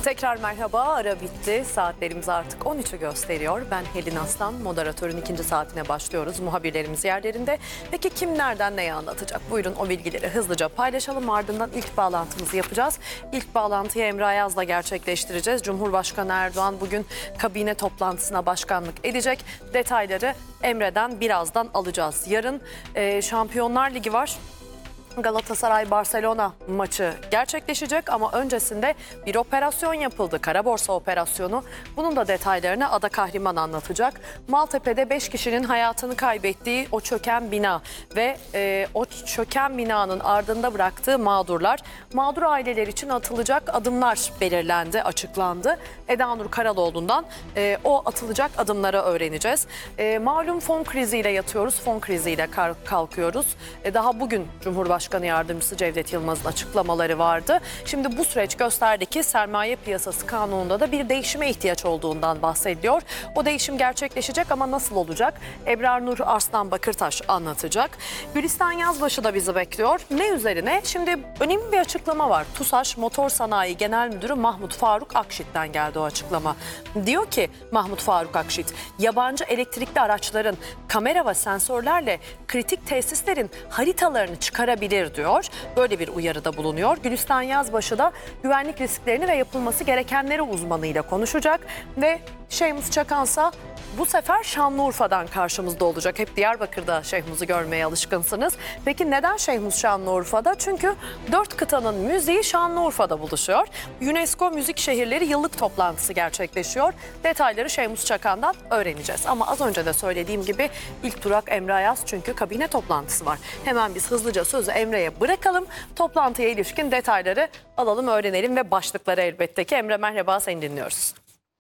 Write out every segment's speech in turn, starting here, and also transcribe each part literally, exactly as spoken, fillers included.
Tekrar merhaba, ara bitti. Saatlerimiz artık on üçü gösteriyor. Ben Helin Aslan, moderatörün ikinci saatine başlıyoruz. Muhabirlerimiz yerlerinde. Peki kim nereden neyi anlatacak? Buyurun o bilgileri hızlıca paylaşalım. Ardından ilk bağlantımızı yapacağız. İlk bağlantıyı Emre Ayaz'la gerçekleştireceğiz. Cumhurbaşkanı Erdoğan bugün kabine toplantısına başkanlık edecek. Detayları Emre'den birazdan alacağız. Yarın e, Şampiyonlar Ligi var. Galatasaray-Barcelona maçı gerçekleşecek ama öncesinde bir operasyon yapıldı. Kara borsa operasyonu. Bunun da detaylarını Ada Kahraman anlatacak. Maltepe'de beş kişinin hayatını kaybettiği o çöken bina ve e, o çöken binanın ardında bıraktığı mağdurlar. Mağdur aileler için atılacak adımlar belirlendi, açıklandı. Eda Nur Karaloğlu'ndan e, o atılacak adımları öğreneceğiz. E, malum fon kriziyle yatıyoruz, fon kriziyle kalkıyoruz. E, daha bugün Cumhurbaşkanı Başkanı Yardımcısı Cevdet Yılmaz'ın açıklamaları vardı. Şimdi bu süreç gösterdi ki sermaye piyasası kanununda da bir değişime ihtiyaç olduğundan bahsediliyor. O değişim gerçekleşecek ama nasıl olacak? Ebrar Nur Arslan Bakırtaş anlatacak. Gülistan Yazbaşı da bizi bekliyor. Ne üzerine? Şimdi önemli bir açıklama var. TUSAŞ Motor Sanayi Genel Müdürü Mahmut Faruk Akşit'ten geldi o açıklama. Diyor ki Mahmut Faruk Akşit, yabancı elektrikli araçların kamera ve sensörlerle kritik tesislerin haritalarını çıkarabilir diyor. Böyle bir uyarıda bulunuyor. Gülistan Yazbaşı da güvenlik risklerini ve yapılması gerekenleri uzmanıyla konuşacak ve Şeyhmus Çakansa bu sefer Şanlıurfa'dan karşımızda olacak. Hep Diyarbakır'da Şeyhmus'u görmeye alışkınsınız. Peki neden Şeyhmus Şanlıurfa'da? Çünkü dört kıtanın müziği Şanlıurfa'da buluşuyor. UNESCO Müzik Şehirleri yıllık toplantısı gerçekleşiyor. Detayları Şeyhmus Çakan'dan öğreneceğiz. Ama az önce de söylediğim gibi ilk durak Emre Ayaz çünkü kabine toplantısı var. Hemen biz hızlıca sözü Emre'ye bırakalım. Toplantıya ilişkin detayları alalım, öğrenelim ve başlıkları elbette ki. Emre merhaba, seni dinliyoruz.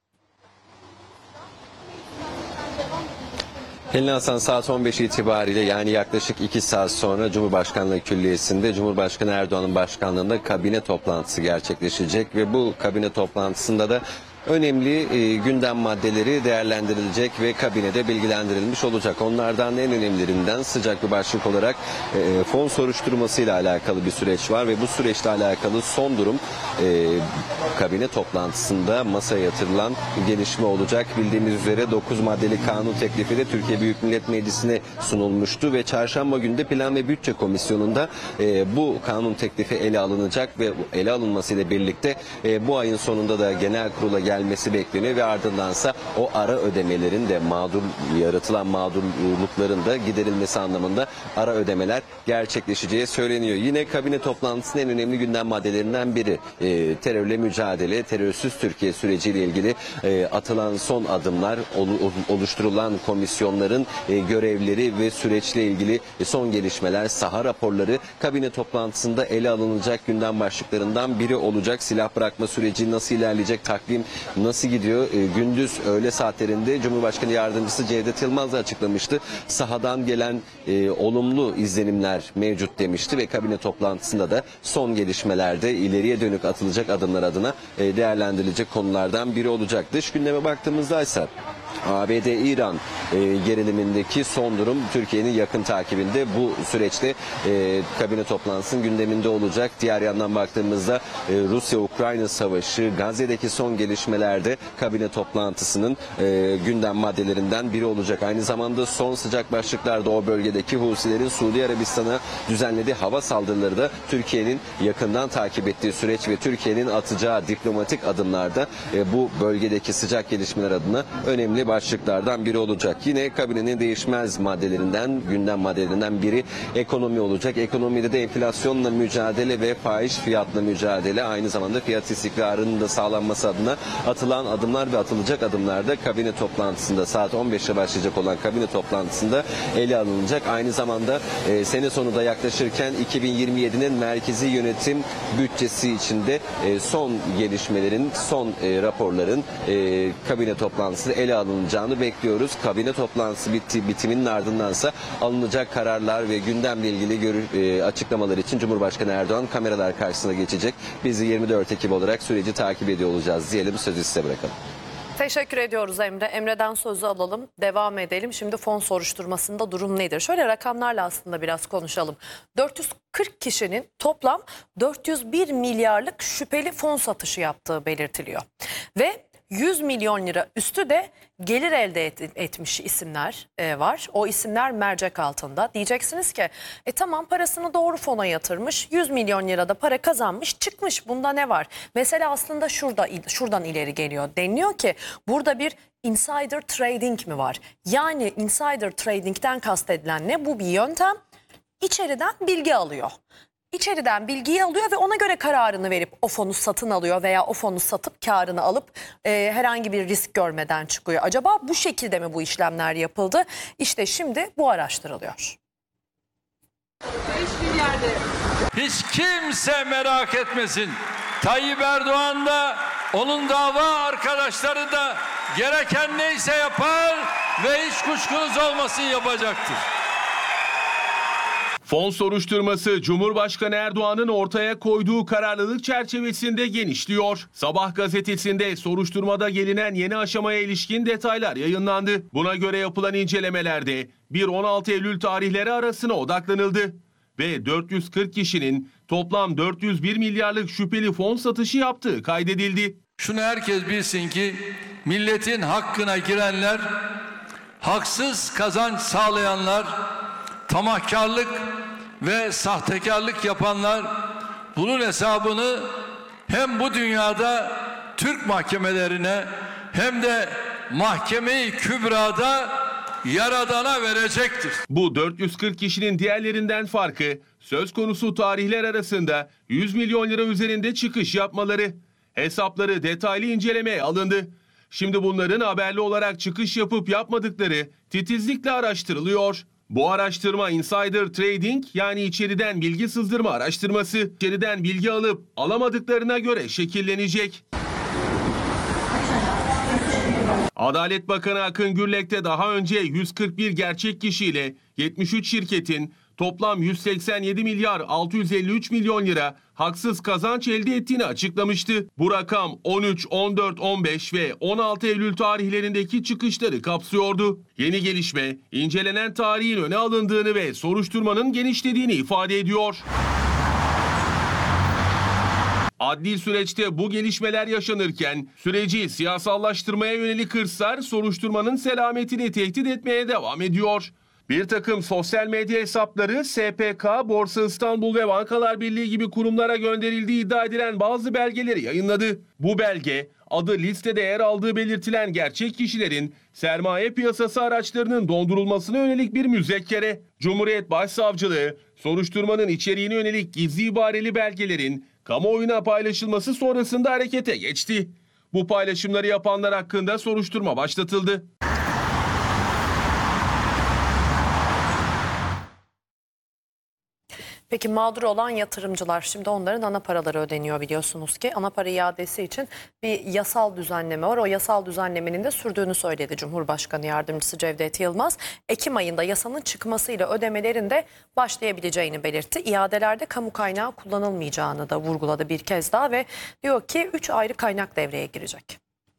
Helin Hasan, saat on beş itibariyle yani yaklaşık iki saat sonra Cumhurbaşkanlığı Külliyesi'nde Cumhurbaşkanı Erdoğan'ın başkanlığında kabine toplantısı gerçekleşecek ve bu kabine toplantısında da önemli e, gündem maddeleri değerlendirilecek ve kabinede bilgilendirilmiş olacak. Onlardan en önemlilerinden sıcak bir başlık olarak e, fon soruşturmasıyla alakalı bir süreç var ve bu süreçle alakalı son durum e, kabine toplantısında masaya yatırılan gelişme olacak. Bildiğimiz üzere dokuz maddeli kanun teklifi de Türkiye Büyük Millet Meclisi'ne sunulmuştu ve çarşamba günü de Plan ve Bütçe Komisyonu'nda e, bu kanun teklifi ele alınacak ve ele alınmasıyla birlikte e, bu ayın sonunda da genel kurula gelmesi bekleniyor ve ardındansa o ara ödemelerin de mağdur yaratılan mağdurlukların da giderilmesi anlamında ara ödemeler gerçekleşeceği söyleniyor. Yine kabine toplantısının en önemli gündem maddelerinden biri e, terörle mücadele, terörsüz Türkiye süreciyle ilgili e, atılan son adımlar, ol, oluşturulan komisyonların e, görevleri ve süreçle ilgili e, son gelişmeler, saha raporları kabine toplantısında ele alınacak gündem başlıklarından biri olacak. Silah bırakma süreci nasıl ilerleyecek, takvim nasıl gidiyor? E, gündüz öğle saatlerinde Cumhurbaşkanı Yardımcısı Cevdet Yılmaz da açıklamıştı. Sahadan gelen e, olumlu izlenimler mevcut demişti ve kabine toplantısında da son gelişmelerde ileriye dönük atılacak adımlar adına e, değerlendirilecek konulardan biri olacak. Dış gündeme baktığımızda ise A B D-İran e, gerilimindeki son durum Türkiye'nin yakın takibinde. Bu süreçte e, kabine toplantısının gündeminde olacak. Diğer yandan baktığımızda e, Rusya-Ukrayna savaşı, Gazze'deki son gelişmelerde kabine toplantısının e, gündem maddelerinden biri olacak. Aynı zamanda son sıcak başlıklarda o bölgedeki Husilerin Suudi Arabistan'a düzenlediği hava saldırıları da Türkiye'nin yakından takip ettiği süreç ve Türkiye'nin atacağı diplomatik adımlarda e, bu bölgedeki sıcak gelişmeler adına önemli başlıklardan biri olacak. Yine kabinenin değişmez maddelerinden, gündem maddelerinden biri ekonomi olacak. Ekonomide de enflasyonla mücadele ve fahiş fiyatla mücadele, aynı zamanda fiyat istikrarının da sağlanması adına atılan adımlar ve atılacak adımlar da kabine toplantısında saat on beşte başlayacak olan kabine toplantısında ele alınacak. Aynı zamanda e, sene sonu da yaklaşırken iki bin yirmi yedinin merkezi yönetim bütçesi içinde e, son gelişmelerin, son e, raporların e, kabine toplantısı ele alınacağını bekliyoruz. Kabine toplantısı bitti, bitiminin ardındansa alınacak kararlar ve gündemle ilgili görü, e, açıklamalar için Cumhurbaşkanı Erdoğan kameralar karşısına geçecek. Biz de yirmi dört Ekim olarak süreci takip ediyor olacağız diyelim. Sözü size bırakalım. Teşekkür ediyoruz Emre. Emre'den sözü alalım. Devam edelim. Şimdi fon soruşturmasında durum nedir? Şöyle rakamlarla aslında biraz konuşalım. dört yüz kırk kişinin toplam dört yüz bir milyarlık şüpheli fon satışı yaptığı belirtiliyor. Ve yüz milyon lira üstü de gelir elde et, etmiş isimler e, var. O isimler mercek altında. Diyeceksiniz ki e tamam parasını doğru fona yatırmış. yüz milyon lirada para kazanmış, çıkmış. Bunda ne var? Mesela aslında şurada şuradan ileri geliyor. Deniliyor ki burada bir insider trading mi var? Yani insider trading'den kastedilen ne? Bu bir yöntem. İçeriden bilgi alıyor. İçeriden bilgiyi alıyor ve ona göre kararını verip o fonu satın alıyor veya o fonu satıp karını alıp e, herhangi bir risk görmeden çıkıyor. Acaba bu şekilde mi bu işlemler yapıldı? İşte şimdi bu araştırılıyor. Hiç kimse merak etmesin. Tayyip Erdoğan da onun dava arkadaşları da gereken neyse yapar ve hiç kuşkunuz olmasın yapacaktır. Fon soruşturması Cumhurbaşkanı Erdoğan'ın ortaya koyduğu kararlılık çerçevesinde genişliyor. Sabah gazetesinde soruşturmada gelinen yeni aşamaya ilişkin detaylar yayınlandı. Buna göre yapılan incelemelerde bir on altı Eylül tarihleri arasına odaklanıldı. Ve dört yüz kırk kişinin toplam dört yüz bir milyarlık şüpheli fon satışı yaptığı kaydedildi. Şunu herkes bilsin ki milletin hakkına girenler, haksız kazanç sağlayanlar, tamahkarlık ve sahtekarlık yapanlar bunun hesabını hem bu dünyada Türk mahkemelerine hem de Mahkeme-i Kübra'da Yaradan'a verecektir. Bu dört yüz kırk kişinin diğerlerinden farkı söz konusu tarihler arasında yüz milyon lira üzerinde çıkış yapmaları. Hesapları detaylı incelemeye alındı. Şimdi bunların haberli olarak çıkış yapıp yapmadıkları titizlikle araştırılıyor. Bu araştırma insider trading yani içeriden bilgi sızdırma araştırması. İçeriden bilgi alıp alamadıklarına göre şekillenecek. Adalet Bakanı Akın Gürlek de daha önce yüz kırk bir gerçek kişiyle yetmiş üç şirketin toplam yüz seksen yedi milyar altı yüz elli üç milyon lira haksız kazanç elde ettiğini açıklamıştı. Bu rakam on üç, on dört, on beş ve on altı Eylül tarihlerindeki çıkışları kapsıyordu. Yeni gelişme, incelenen tarihin öne alındığını ve soruşturmanın genişlediğini ifade ediyor. Adli süreçte bu gelişmeler yaşanırken süreci siyasallaştırmaya yönelik hırslar soruşturmanın selametini tehdit etmeye devam ediyor. Bir takım sosyal medya hesapları S P K, Borsa İstanbul ve Bankalar Birliği gibi kurumlara gönderildiği iddia edilen bazı belgeleri yayınladı. Bu belge adı listede yer aldığı belirtilen gerçek kişilerin sermaye piyasası araçlarının dondurulmasına yönelik bir müzekkere. Cumhuriyet Başsavcılığı soruşturmanın içeriğine yönelik gizli ibareli belgelerin kamuoyuna paylaşılması sonrasında harekete geçti. Bu paylaşımları yapanlar hakkında soruşturma başlatıldı. Peki mağdur olan yatırımcılar, şimdi onların ana paraları ödeniyor biliyorsunuz ki. Ana para iadesi için bir yasal düzenleme var. O yasal düzenlemenin de sürdüğünü söyledi Cumhurbaşkanı Yardımcısı Cevdet Yılmaz. Ekim ayında yasanın çıkmasıyla ödemelerin de başlayabileceğini belirtti. İadelerde kamu kaynağı kullanılmayacağını da vurguladı bir kez daha ve diyor ki üç ayrı kaynak devreye girecek.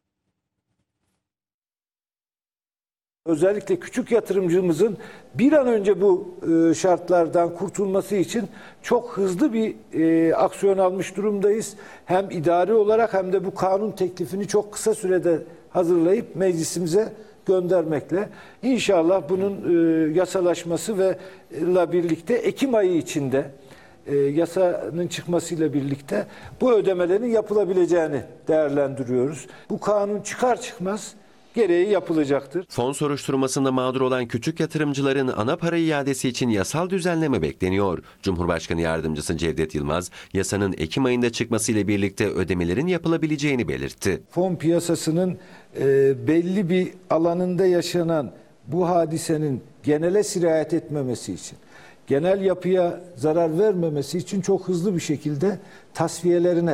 Özellikle küçük yatırımcımızın bir an önce bu e, şartlardan kurtulması için çok hızlı bir e, aksiyon almış durumdayız. Hem idari olarak hem de bu kanun teklifini çok kısa sürede hazırlayıp meclisimize göndermekle. İnşallah bunun e, yasalaşması ve ile birlikte Ekim ayı içinde e, yasanın çıkmasıyla birlikte bu ödemelerin yapılabileceğini değerlendiriyoruz. Bu kanun çıkar çıkmaz gereği yapılacaktır. Fon soruşturmasında mağdur olan küçük yatırımcıların ana para iadesi için yasal düzenleme bekleniyor. Cumhurbaşkanı Yardımcısı Cevdet Yılmaz, yasanın Ekim ayında çıkmasıyla birlikte ödemelerin yapılabileceğini belirtti. Fon piyasasının e, belli bir alanında yaşanan bu hadisenin genele sirayet etmemesi için, genel yapıya zarar vermemesi için çok hızlı bir şekilde tasfiyelerine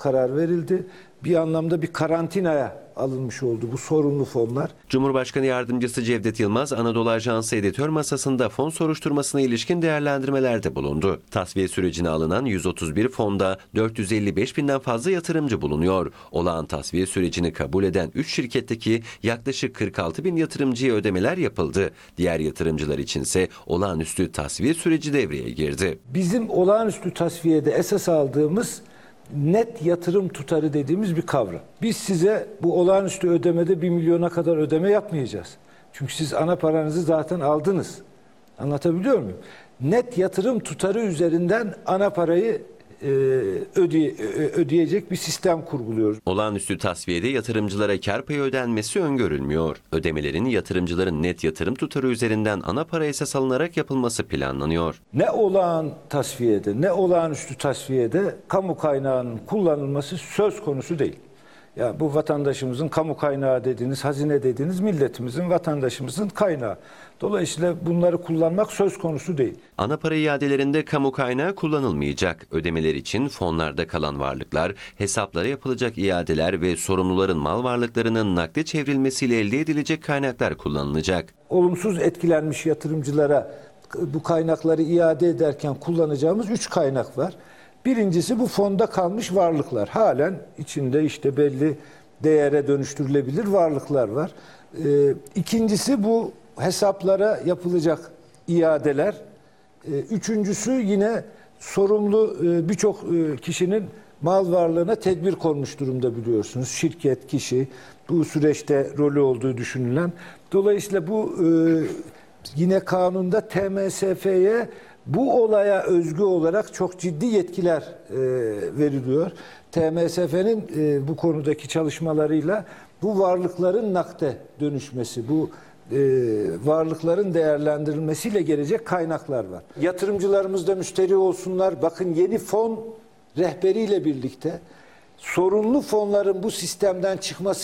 karar verildi. Bir anlamda bir karantinaya alınmış oldu bu sorunlu fonlar. Cumhurbaşkanı Yardımcısı Cevdet Yılmaz, Anadolu Ajansı editör masasında fon soruşturmasına ilişkin değerlendirmelerde bulundu. Tasfiye sürecine alınan yüz otuz bir fonda dört yüz elli beş binden fazla yatırımcı bulunuyor. Olağan tasfiye sürecini kabul eden üç şirketteki yaklaşık kırk altı bin yatırımcıya ödemeler yapıldı. Diğer yatırımcılar içinse olağanüstü tasfiye süreci devreye girdi. Bizim olağanüstü tasfiyede esas aldığımız net yatırım tutarı dediğimiz bir kavram. Biz size bu olağanüstü ödemede bir milyona kadar ödeme yapmayacağız. Çünkü siz ana paranızı zaten aldınız. Anlatabiliyor muyum? Net yatırım tutarı üzerinden ana parayı e, ödeye, ödeyecek bir sistem kurguluyoruz. Olağanüstü tasfiyede yatırımcılara kar payı ödenmesi öngörülmüyor. Ödemelerin yatırımcıların net yatırım tutarı üzerinden ana para esas alınarak yapılması planlanıyor. Ne olağan tasfiyede ne olağanüstü tasfiyede kamu kaynağının kullanılması söz konusu değil. Ya bu vatandaşımızın kamu kaynağı dediğiniz, hazine dediğiniz milletimizin, vatandaşımızın kaynağı. Dolayısıyla bunları kullanmak söz konusu değil. Ana para iadelerinde kamu kaynağı kullanılmayacak. Ödemeler için fonlarda kalan varlıklar, hesaplara yapılacak iadeler ve sorumluların mal varlıklarının nakde çevrilmesiyle elde edilecek kaynaklar kullanılacak. Olumsuz etkilenmiş yatırımcılara bu kaynakları iade ederken kullanacağımız üç kaynak var. Birincisi bu fonda kalmış varlıklar. Halen içinde işte belli değere dönüştürülebilir varlıklar var. Ee, ikincisi bu hesaplara yapılacak iadeler. Ee, üçüncüsü yine sorumlu e, birçok e, kişinin mal varlığına tedbir konmuş durumda biliyorsunuz. Şirket, kişi bu süreçte rolü olduğu düşünülen. Dolayısıyla bu e, yine kanunda T M S F'ye bu olaya özgü olarak çok ciddi yetkiler e, veriliyor. T M S F'nin e, bu konudaki çalışmalarıyla bu varlıkların nakde dönüşmesi, bu e, varlıkların değerlendirilmesiyle gelecek kaynaklar var. Yatırımcılarımız da müşteri olsunlar. Bakın yeni fon rehberiyle birlikte sorunlu fonların bu sistemden çıkması